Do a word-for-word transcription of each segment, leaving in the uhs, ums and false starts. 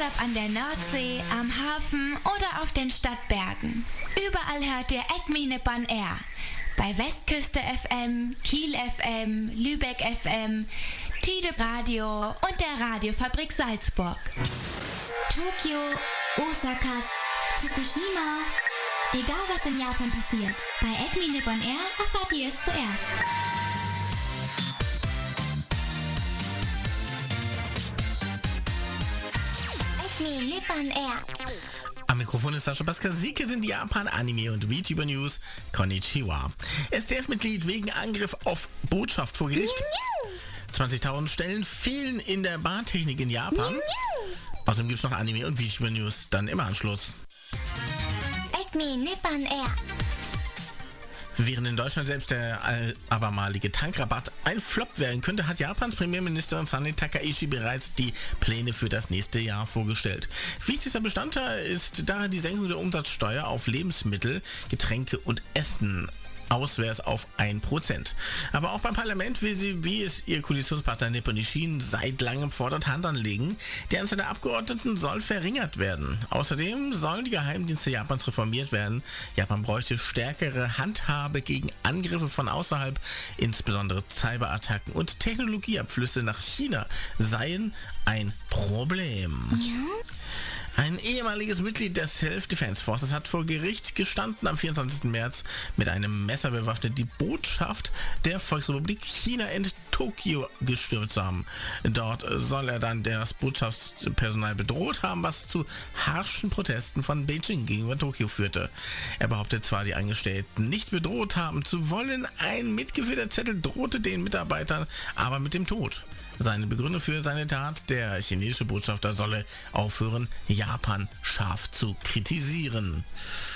ob an der Nordsee, am Hafen oder auf den Stadtbergen. Überall hört ihr Acme Nippon Air. Bei Westküste F M, Kiel F M, Lübeck F M, Tide Radio und der Radiofabrik Salzburg. Tokio, Osaka, Fukushima. Egal was in Japan passiert, bei Acme Nippon Air erfahrt ihr es zuerst. Acme Nippon Air. Am Mikrofon ist Sascha Baskasike, sind Japan, Anime und VTuber News. Konnichiwa. S D F-Mitglied wegen Angriff auf Botschaft vor Gericht. zwanzigtausend Stellen fehlen in der Bahntechnik in Japan. Außerdem gibt es noch Anime und VTuber News dann im Anschluss. Acme Nippon Air. Während in Deutschland selbst der abermalige Tankrabatt ein Flop werden könnte, hat Japans Premierministerin Sani Takaichi bereits die Pläne für das nächste Jahr vorgestellt. Wichtigster Bestandteil ist daher die Senkung der Umsatzsteuer auf Lebensmittel, Getränke und Essen. Auswärts auf ein Prozent. Aber auch beim Parlament will sie, wie es ihr Koalitionspartner Nippon Ishin seit langem fordert, Hand anlegen. Die Anzahl der Abgeordneten soll verringert werden. Außerdem sollen die Geheimdienste Japans reformiert werden. Japan bräuchte stärkere Handhabe gegen Angriffe von außerhalb, insbesondere Cyberattacken und Technologieabflüsse nach China seien ein Problem. Ja? Ein ehemaliges Mitglied der Self-Defense Forces hat vor Gericht gestanden, am vierundzwanzigsten März mit einem Messer bewaffnet die Botschaft der Volksrepublik China in Tokio gestürmt zu haben. Dort soll er dann das Botschaftspersonal bedroht haben, was zu harschen Protesten von Beijing gegenüber Tokio führte. Er behauptet zwar, die Angestellten nicht bedroht haben zu wollen, ein mitgeführter Zettel drohte den Mitarbeitern aber mit dem Tod. Seine Begründung für seine Tat: der chinesische Botschafter solle aufhören, Japan scharf zu kritisieren.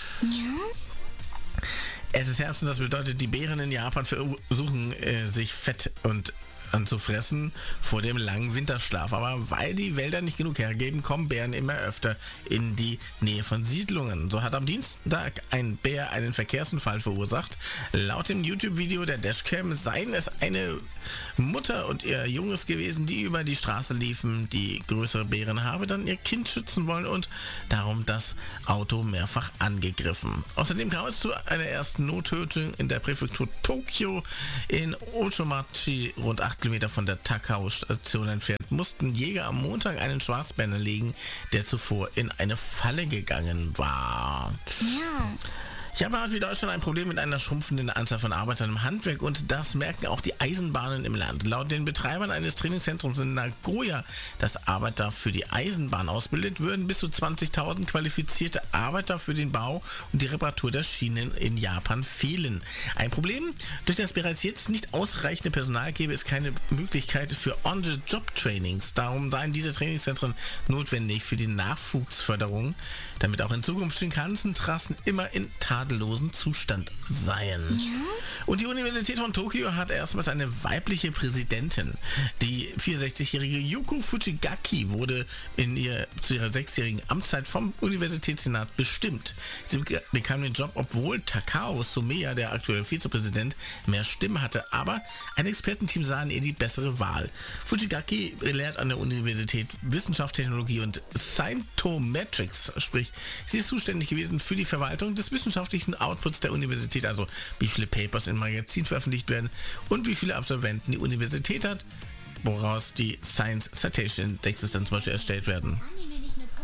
Ja? Es ist Herbst und das bedeutet, die Bären in Japan versuchen, äh, sich fett und anzufressen vor dem langen Winterschlaf. Aber weil die Wälder nicht genug hergeben, kommen Bären immer öfter in die Nähe von Siedlungen. So hat am Dienstag ein Bär einen Verkehrsunfall verursacht. Laut dem YouTube-Video der Dashcam seien es eine Mutter und ihr Junges gewesen, die über die Straße liefen. Die größere Bärin habe dann ihr Kind schützen wollen und darum das Auto mehrfach angegriffen. Außerdem kam es zu einer ersten Nottötung in der Präfektur Tokio. In Ochomachi, rund acht Kilometer von der Takao-Station entfernt, mussten Jäger am Montag einen Schwarzbären legen, der zuvor in eine Falle gegangen war. Ja. Japan hat wie Deutschland ein Problem mit einer schrumpfenden Anzahl von Arbeitern im Handwerk und das merken auch die Eisenbahnen im Land. Laut den Betreibern eines Trainingszentrums in Nagoya, das Arbeiter für die Eisenbahn ausbildet, würden bis zu zwanzigtausend qualifizierte Arbeiter für den Bau und die Reparatur der Schienen in Japan fehlen. Ein Problem: durch das bereits jetzt nicht ausreichende Personal gäbe es keine Möglichkeit für On-the-Job-Trainings. Darum seien diese Trainingszentren notwendig für die Nachwuchsförderung, damit auch in Zukunft Shinkansen-Trassen immer in Tat Zustand seien. Ja? Und die Universität von Tokio hat erstmals eine weibliche Präsidentin. Die vierundsechzigjährige Yuko Fujigaki wurde in ihr, zu ihrer sechsjährigen Amtszeit vom Universitätssenat bestimmt. Sie bekam den Job, obwohl Takao Someya, der aktuelle Vizepräsident, mehr Stimmen hatte, aber ein Expertenteam sah in ihr die bessere Wahl. Fujigaki lehrt an der Universität Wissenschaft, Technologie und Scientometrics, sprich, sie ist zuständig gewesen für die Verwaltung des wissenschaftlichen Outputs der Universität, also wie viele Papers in Magazinen veröffentlicht werden und wie viele Absolventen die Universität hat, woraus die Science Citation Indexes dann zum Beispiel erstellt werden. Anime nicht nur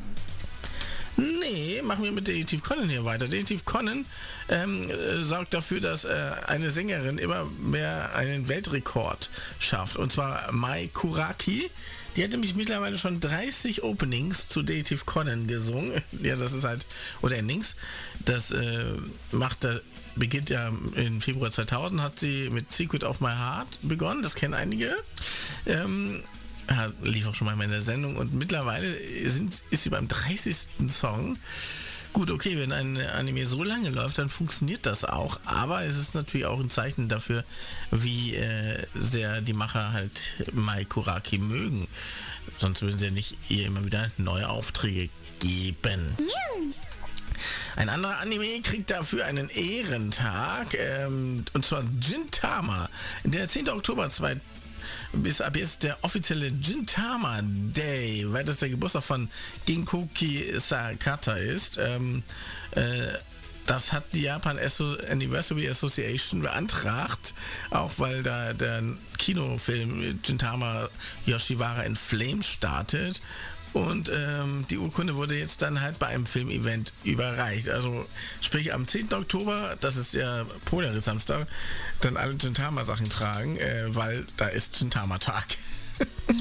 Pokémon. Nee, machen wir mit Detective Conan hier weiter. Detective Conan ähm, äh, sorgt dafür, dass äh, eine Sängerin immer mehr einen Weltrekord schafft. Und zwar Mai Kuraki. Die hat nämlich mittlerweile schon dreißig Openings zu Detective Conan gesungen. Ja, das ist halt, oder Endings. Das äh, macht er, beginnt ja im Februar zweitausend, hat sie mit Secret of My Heart begonnen. Das kennen einige. Ähm, lief auch schon mal in der Sendung und mittlerweile sind, ist sie beim dreißigsten Song. Gut, okay, wenn ein Anime so lange läuft, dann funktioniert das auch, aber es ist natürlich auch ein Zeichen dafür, wie äh, sehr die Macher halt Mai Kuraki mögen. Sonst würden sie ja nicht ihr immer wieder neue Aufträge geben. Ja. Ein anderer Anime kriegt dafür einen Ehrentag, ähm, und zwar Gintama. Der zehnte Oktober zweitausend ist ab jetzt der offizielle Gintama Day, weil das der Geburtstag von Ginkoki Sakata ist. Ähm, äh, Das hat die Japan Anniversary Association beantragt, auch weil da der Kinofilm Gintama Yoshiwara in Flames startet. Und ähm, die Urkunde wurde jetzt dann halt bei einem Filmevent überreicht. Also sprich am zehnten Oktober, das ist der Polaris Samstag, dann alle Gintama-Sachen tragen, äh, weil da ist Gintama-Tag. Ja.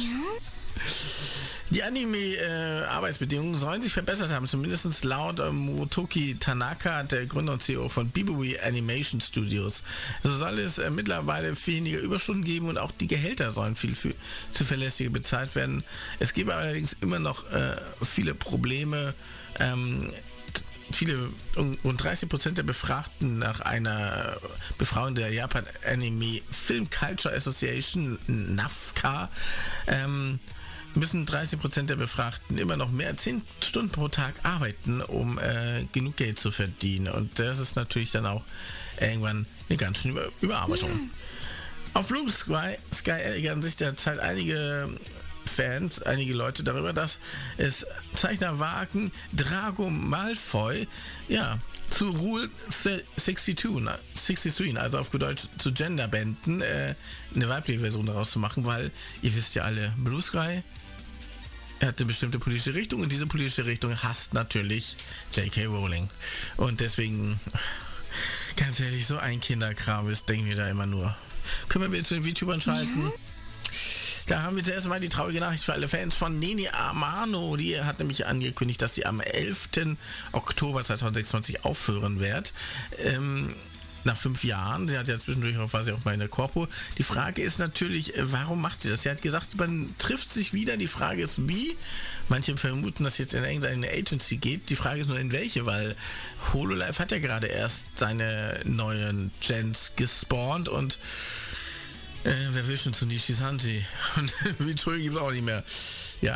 Die Anime-Arbeitsbedingungen äh, sollen sich verbessert haben, zumindest laut äh, Motoki Tanaka, der Gründer und C E O von Bibui Animation Studios. Also soll es äh, mittlerweile weniger Überstunden geben und auch die Gehälter sollen viel, viel zuverlässiger bezahlt werden. Es gäbe allerdings immer noch äh, viele Probleme. Ähm, Viele, rund dreißig Prozent der Befragten nach einer Befragung der Japan Anime Film Culture Association, N A F C A, ähm, müssen dreißig Prozent der Befragten immer noch mehr als zehn Stunden pro Tag arbeiten, um äh, genug Geld zu verdienen. Und das ist natürlich dann auch irgendwann eine ganz schöne Über- Überarbeitung. Mhm. Auf Blue Sky, Sky ärgern sich derzeit einige Fans, einige Leute darüber, dass es Zeichner wagen, Drago Malfoy, ja, zu Rule zweiundsechzig, also auf gut Deutsch zu Genderbänden, äh, eine weibliche Version daraus zu machen, weil ihr wisst ja alle, Blue Sky, er hat eine bestimmte politische Richtung und diese politische Richtung hasst natürlich J K Rowling. Und deswegen, ganz ehrlich, so ein Kinderkram ist, denken wir da immer nur. Können wir zu den VTubern schalten? Ja. Da haben wir zuerst mal die traurige Nachricht für alle Fans von Nene Amano. Die hat nämlich angekündigt, dass sie am elften Oktober zweitausendsechsundzwanzig aufhören wird. Ähm, nach fünf Jahren. Sie hat ja zwischendurch auch quasi auch mal in der Corpo. Die Frage ist natürlich, warum macht sie das? Sie hat gesagt, man trifft sich wieder. Die Frage ist, wie? Manche vermuten, dass jetzt in irgendeine Agency geht. Die Frage ist nur, in welche, weil Hololive hat ja gerade erst seine neuen Gens gespawnt und Äh, wer will schon zu Nishisanti? Und Vittori gibt es auch nicht mehr. Ja.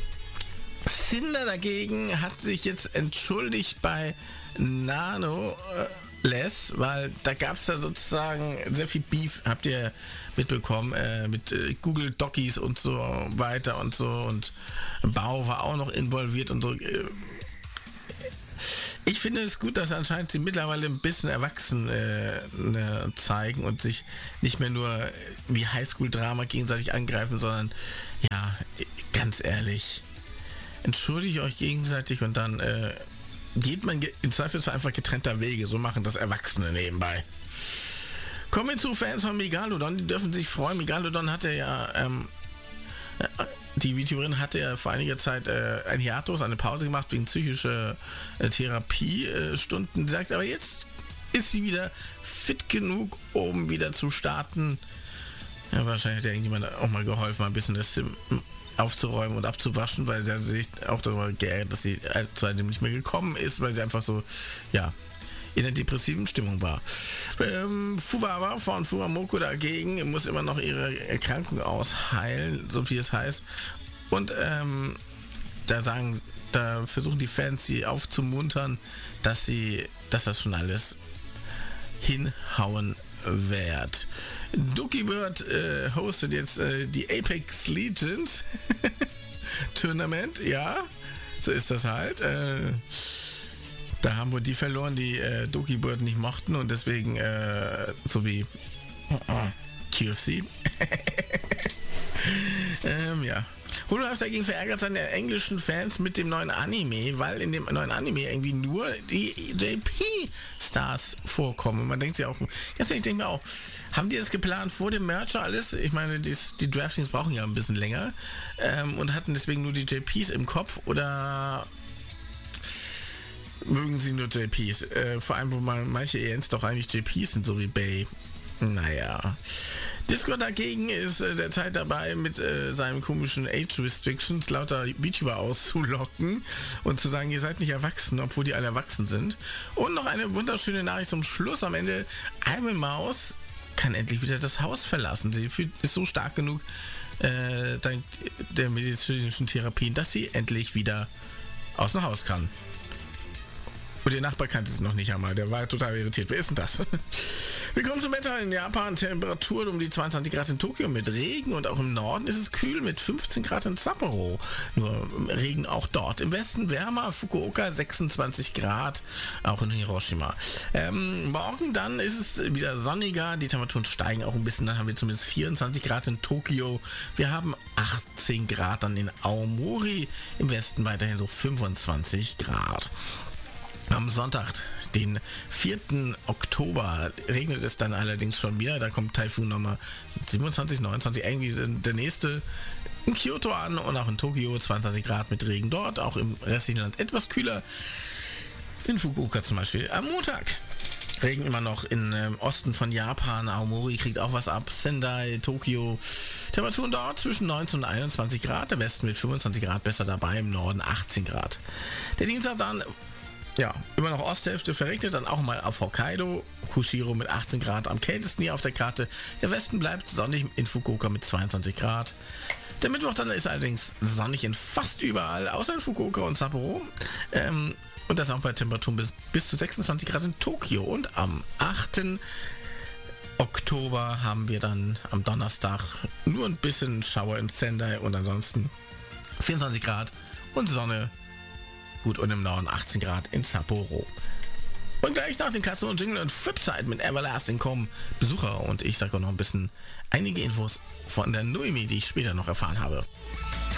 Cinder dagegen hat sich jetzt entschuldigt bei Nano äh, Less, weil da gab es da sozusagen sehr viel Beef, habt ihr mitbekommen, äh, mit äh, Google Dockies und so weiter und so. Und Bao war auch noch involviert und so. Äh, Ich finde es gut, dass anscheinend sie mittlerweile ein bisschen erwachsen äh, ne, zeigen und sich nicht mehr nur wie Highschool-Drama gegenseitig angreifen, sondern ja, ganz ehrlich, entschuldige euch gegenseitig und dann äh, geht man ge- im Zweifelsfall einfach getrennter Wege. So machen das Erwachsene nebenbei. Kommen wir zu Fans von Megalodon, die dürfen sich freuen. Megalodon hatte ja ähm, die VTuberin hatte ja vor einiger Zeit äh, ein Hiatus, eine Pause gemacht wegen psychischer äh, Therapiestunden. Sie sagt, aber jetzt ist sie wieder fit genug, um wieder zu starten. Ja, wahrscheinlich hat ja irgendjemand auch mal geholfen, mal ein bisschen das aufzuräumen und abzuwaschen, weil sie hat sich auch darüber geärgert, dass sie äh, zu einem nicht mehr gekommen ist, weil sie einfach so, ja, in der depressiven Stimmung war. Ähm, Fuwawa von Fuwamoko dagegen muss immer noch ihre Erkrankung ausheilen, so wie es heißt. Und ähm, da sagen, da versuchen die Fans sie aufzumuntern, dass sie, dass das schon alles hinhauen wird. Dookie Bird äh, hostet jetzt äh, die Apex Legends Tournament, ja, so ist das halt. Äh, Da haben wir die verloren, die äh, Dookie Bird nicht mochten und deswegen, äh, so wie Q F C. ähm, ja. Hololive dagegen verärgert seine englischen Fans mit dem neuen Anime, weil in dem neuen Anime irgendwie nur die J P-Stars vorkommen. Und man denkt sich auch, ganz ehrlich, ich denke mir auch, haben die das geplant vor dem Merger alles? Ich meine, die, die Draftings brauchen ja ein bisschen länger ähm, und hatten deswegen nur die J Ps im Kopf oder mögen sie nur J Ps? Äh, vor allem, wo man manche E Ns doch eigentlich J Ps sind, so wie Bay. Naja. Discord dagegen ist äh, derzeit dabei, mit äh, seinen komischen Age Restrictions lauter VTuber auszulocken und zu sagen, ihr seid nicht erwachsen, obwohl die alle erwachsen sind. Und noch eine wunderschöne Nachricht zum Schluss am Ende. Alme Maus kann endlich wieder das Haus verlassen. Sie fühlt, ist so stark genug äh, dank der medizinischen Therapien, dass sie endlich wieder aus dem Haus kann. Und der Nachbar kannte es noch nicht einmal, der war total irritiert. Wer ist denn das? Wir kommen zum Wetter in Japan. Temperaturen um die zweiundzwanzig Grad in Tokio mit Regen und auch im Norden ist es kühl mit fünfzehn Grad in Sapporo. Nur Regen auch dort. Im Westen wärmer, Fukuoka sechsundzwanzig Grad, auch in Hiroshima. Ähm, morgen dann ist es wieder sonniger, die Temperaturen steigen auch ein bisschen, dann haben wir zumindest vierundzwanzig Grad in Tokio. Wir haben achtzehn Grad dann in Aomori, im Westen weiterhin so fünfundzwanzig Grad. Am Sonntag, den vierten Oktober, regnet es dann allerdings schon wieder. Da kommt Taifun Nummer siebenundzwanzig, neunundzwanzig, irgendwie der nächste in Kyoto an und auch in Tokio zweiundzwanzig Grad mit Regen dort. Auch im restlichen Land etwas kühler. In Fukuoka zum Beispiel. Am Montag Regen immer noch im ähm, Osten von Japan. Aomori kriegt auch was ab. Sendai, Tokio. Temperaturen dort zwischen neunzehn und einundzwanzig Grad. Der Westen mit fünfundzwanzig Grad besser dabei. Im Norden achtzehn Grad. Der Dienstag dann... Ja, immer noch Osthälfte verregnet, dann auch mal auf Hokkaido, Kushiro mit achtzehn Grad, am kältesten hier auf der Karte. Der Westen bleibt sonnig in Fukuoka mit zweiundzwanzig Grad. Der Mittwoch dann ist allerdings sonnig in fast überall, außer in Fukuoka und Sapporo. Ähm, und das auch bei Temperaturen bis, bis zu sechsundzwanzig Grad in Tokio. Und am achten Oktober haben wir dann am Donnerstag nur ein bisschen Schauer in Sendai und ansonsten vierundzwanzig Grad und Sonne. Gut, und im Norden achtzehn Grad in Sapporo. Und gleich nach den Kassen und Jingle und Flipside mit Everlasting kommen Besucher und ich sage auch noch ein bisschen einige Infos von der Noemi, die ich später noch erfahren habe.